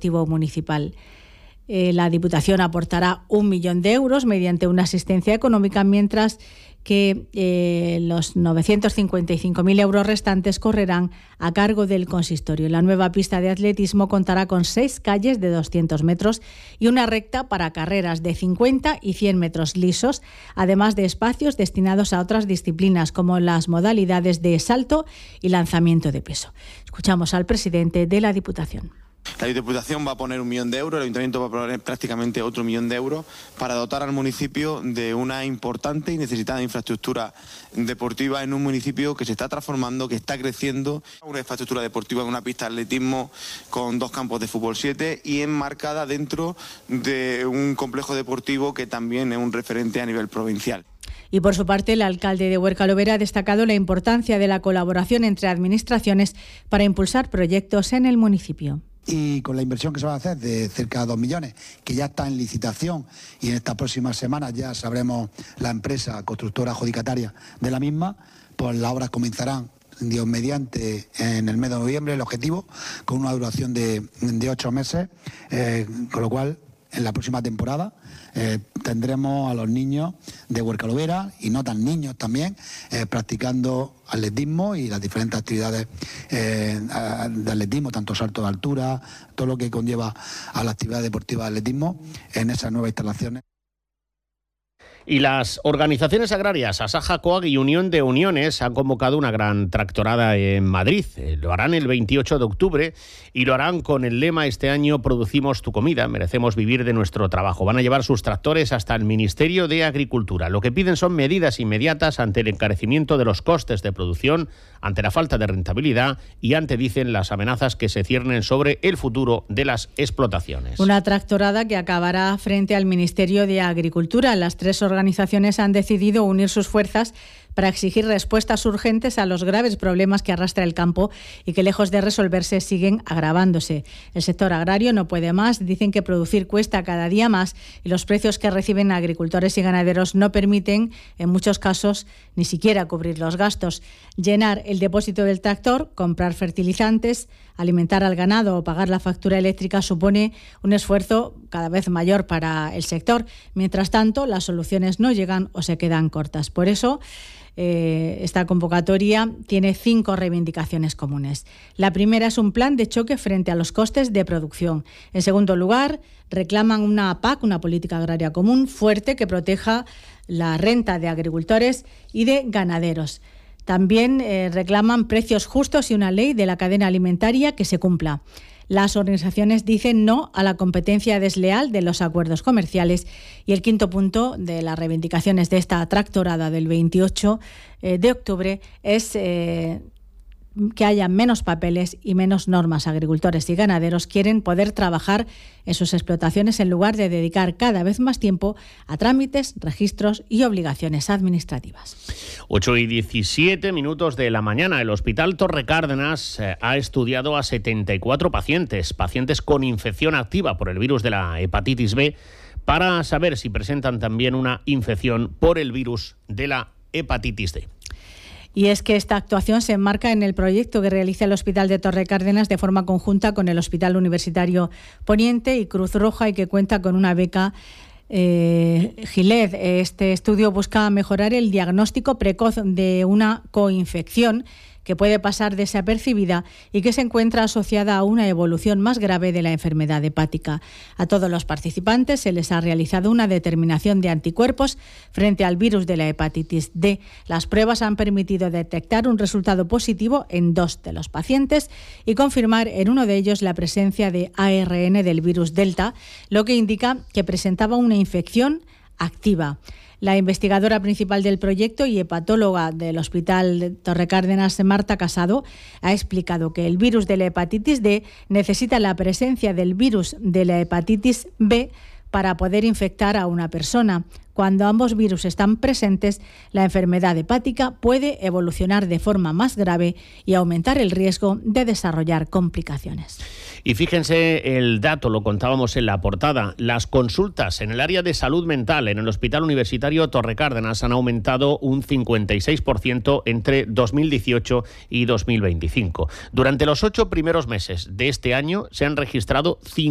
deportivo municipal. La Diputación aportará 1 millón de euros mediante una asistencia económica, mientras que los 955.000 euros restantes correrán a cargo del consistorio. La nueva pista de atletismo contará con 6 calles de 200 metros y una recta para carreras de 50 y 100 metros lisos, además de espacios destinados a otras disciplinas como las modalidades de salto y lanzamiento de peso. Escuchamos al presidente de la Diputación. La Diputación va a poner 1 millón de euros, el Ayuntamiento va a poner prácticamente otro 1 millón de euros para dotar al municipio de una importante y necesitada infraestructura deportiva en un municipio que se está transformando, que está creciendo. Una infraestructura deportiva con una pista de atletismo con 2 campos de fútbol 7 y enmarcada dentro de un complejo deportivo que también es un referente a nivel provincial. Y por su parte, el alcalde de Huércal Overa ha destacado la importancia de la colaboración entre administraciones para impulsar proyectos en el municipio. Y con la inversión que se va a hacer de cerca de 2 millones, que ya está en licitación, y en estas próximas semanas ya sabremos la empresa constructora adjudicataria de la misma, pues las obras comenzarán, Dios mediante, en el mes de noviembre, el objetivo, con una duración de 8 meses, con lo cual en la próxima temporada tendremos a los niños de Huércal Overa, y no tan niños también, practicando atletismo y las diferentes actividades de atletismo, tanto salto de altura, todo lo que conlleva a la actividad deportiva de atletismo en esas nuevas instalaciones. Y las organizaciones agrarias Asaja, Coag y Unión de Uniones han convocado una gran tractorada en Madrid. Lo harán el 28 de octubre y lo harán con el lema este año: producimos tu comida, merecemos vivir de nuestro trabajo. Van a llevar sus tractores hasta el Ministerio de Agricultura. Lo que piden son medidas inmediatas ante el encarecimiento de los costes de producción, ante la falta de rentabilidad y ante, dicen, las amenazas que se ciernen sobre el futuro de las explotaciones. Una tractorada que acabará frente al Ministerio de Agricultura. Las 3 organizaciones han decidido unir sus fuerzas para exigir respuestas urgentes a los graves problemas que arrastra el campo y que, lejos de resolverse, siguen agravándose. El sector agrario no puede más, dicen que producir cuesta cada día más y los precios que reciben agricultores y ganaderos no permiten, en muchos casos, ni siquiera cubrir los gastos. Llenar el depósito del tractor, comprar fertilizantes, alimentar al ganado o pagar la factura eléctrica supone un esfuerzo cada vez mayor para el sector. Mientras tanto, las soluciones no llegan o se quedan cortas. Por eso, esta convocatoria tiene 5 reivindicaciones comunes. La primera es un plan de choque frente a los costes de producción. En segundo lugar, reclaman una PAC, una política agraria común, fuerte, que proteja la renta de agricultores y de ganaderos. También reclaman precios justos y una ley de la cadena alimentaria que se cumpla. Las organizaciones dicen no a la competencia desleal de los acuerdos comerciales. Y el quinto punto de las reivindicaciones de esta tractorada del 28 de octubre es que haya menos papeles y menos normas. Agricultores y ganaderos quieren poder trabajar en sus explotaciones en lugar de dedicar cada vez más tiempo a trámites, registros y obligaciones administrativas. 8:17 de la mañana. El Hospital Torre Cárdenas ha estudiado a 74 pacientes con infección activa por el virus de la hepatitis B, para saber si presentan también una infección por el virus de la hepatitis D. Y es que esta actuación se enmarca en el proyecto que realiza el Hospital de Torre Cárdenas de forma conjunta con el Hospital Universitario Poniente y Cruz Roja, y que cuenta con una beca Gilead. Este estudio busca mejorar el diagnóstico precoz de una coinfección que puede pasar desapercibida y que se encuentra asociada a una evolución más grave de la enfermedad hepática. A todos los participantes se les ha realizado una determinación de anticuerpos frente al virus de la hepatitis D. Las pruebas han permitido detectar un resultado positivo en 2 de los pacientes y confirmar en uno de ellos la presencia de ARN del virus Delta, lo que indica que presentaba una infección activa. La investigadora principal del proyecto y hepatóloga del Hospital de Torre Cárdenas, Marta Casado, ha explicado que el virus de la hepatitis D necesita la presencia del virus de la hepatitis B para poder infectar a una persona. Cuando ambos virus están presentes, la enfermedad hepática puede evolucionar de forma más grave y aumentar el riesgo de desarrollar complicaciones. Y fíjense el dato, lo contábamos en la portada. Las consultas en el área de salud mental en el Hospital Universitario Torre Cárdenas han aumentado un 56% entre 2018 y 2025. Durante los 8 primeros meses de este año se han registrado